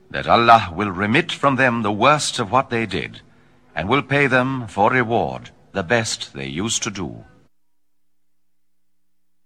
that Allah will remit from them the worst of what they did, and will pay them for reward the best they used to do.